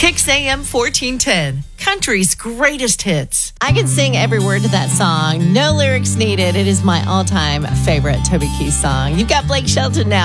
Kicks AM 1410, country's greatest hits. I can sing every word to that song. No lyrics needed. It is my all-time favorite Toby Keith song. You've got Blake Shelton now.